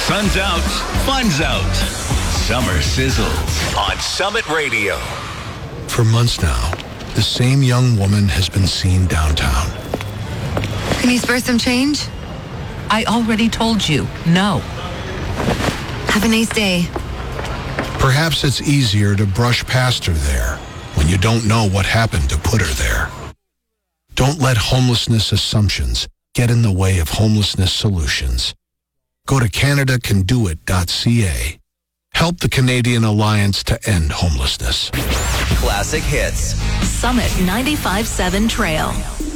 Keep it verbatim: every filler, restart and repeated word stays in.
Sun's out, fun's out. Summer sizzles on Summit Radio. For months now, the same young woman has been seen downtown. Can you spare some change? I already told you, no. Have a nice day. Perhaps it's easier to brush past her there when you don't know what happened to put her there. Don't let homelessness assumptions get in the way of homelessness solutions. Go to Canada Can Do It dot C A. Help the Canadian Alliance to End Homelessness. Classic hits. Summit ninety-five point seven Trail.